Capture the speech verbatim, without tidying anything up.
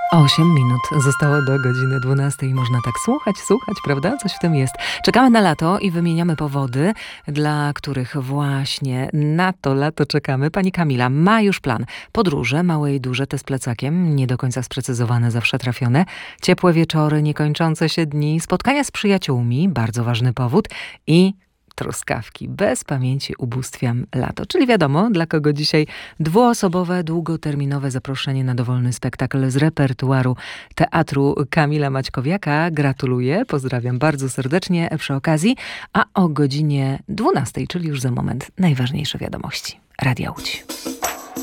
Osiem minut zostało do godziny dwunastej. Można tak słuchać, słuchać, prawda? Coś w tym jest. Czekamy na lato i wymieniamy powody, dla których właśnie na to lato czekamy. Pani Kamila ma już plan. Podróże, małe i duże, te z plecakiem, nie do końca sprecyzowane, zawsze trafione. Ciepłe wieczory, niekończące się dni, spotkania z przyjaciółmi, bardzo ważny powód i truskawki. Bez pamięci ubóstwiam lato. Czyli wiadomo, dla kogo dzisiaj dwuosobowe, długoterminowe zaproszenie na dowolny spektakl z repertuaru Teatru Kamila Maćkowiaka. Gratuluję, pozdrawiam bardzo serdecznie przy okazji. A o godzinie dwunastej, czyli już za moment, najważniejsze wiadomości. Radia Łódź.